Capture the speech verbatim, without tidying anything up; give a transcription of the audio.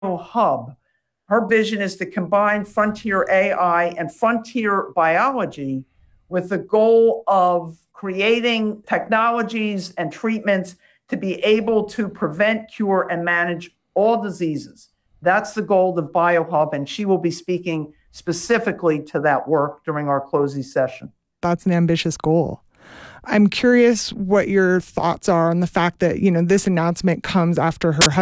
Hub. Her vision is to combine frontier A I and frontier biology with the goal of creating technologies and treatments to be able to prevent, cure, and manage all diseases. That's the goal of BioHub, and she will be speaking specifically to that work during our closing session. That's an ambitious goal. I'm curious what your thoughts are on the fact that, you know, this announcement comes after her husband